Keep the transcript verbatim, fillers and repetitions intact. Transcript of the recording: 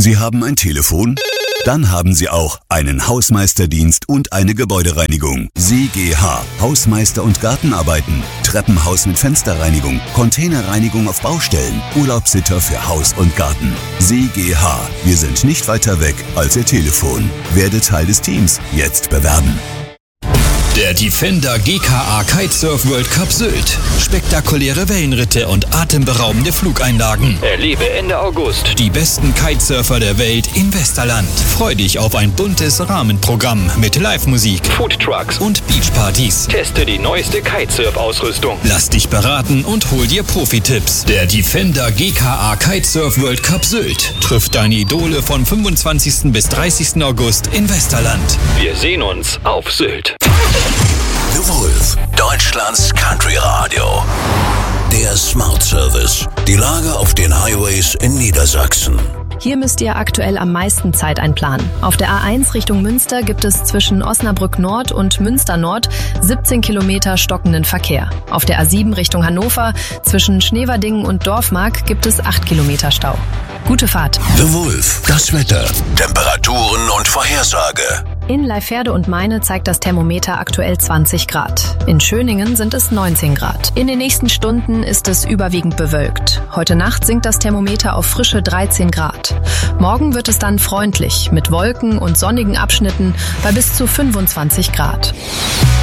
Sie haben ein Telefon? Dann haben Sie auch einen Hausmeisterdienst und eine Gebäudereinigung. S I G H, Hausmeister- und Gartenarbeiten, Treppenhaus mit Fensterreinigung, Containerreinigung auf Baustellen, Urlaubssitter für Haus und Garten. S I G H, wir sind nicht weiter weg als Ihr Telefon. Werde Teil des Teams, jetzt bewerben. Der Defender G K A Kitesurf World Cup Sylt. Spektakuläre Wellenritte und atemberaubende Flugeinlagen. Erlebe Ende August die besten Kitesurfer der Welt in Westerland. Freu dich auf ein buntes Rahmenprogramm mit Live-Musik, Foodtrucks und Beachpartys. Teste die neueste Kitesurf-Ausrüstung. Lass dich beraten und hol dir Profi-Tipps. Der Defender G K A Kitesurf World Cup Sylt trifft deine Idole von fünfundzwanzigsten bis dreißigsten August in Westerland. Wir sehen uns auf Sylt. The Wolf, Deutschlands Country Radio. Der Smart Service. Die Lage auf den Highways in Niedersachsen. Hier müsst ihr aktuell am meisten Zeit einplanen. Auf der A eins Richtung Münster gibt es zwischen Osnabrück Nord und Münster Nord siebzehn Kilometer stockenden Verkehr. Auf der A sieben Richtung Hannover zwischen Schneverdingen und Dorfmark gibt es acht Kilometer Stau. Gute Fahrt. The Wolf, das Wetter, Temperaturen und Vorhersage. In Leiferde und Meine zeigt das Thermometer aktuell zwanzig Grad. In Schöningen sind es neunzehn Grad. In den nächsten Stunden ist es überwiegend bewölkt. Heute Nacht sinkt das Thermometer auf frische dreizehn Grad. Morgen wird es dann freundlich mit Wolken und sonnigen Abschnitten bei bis zu fünfundzwanzig Grad.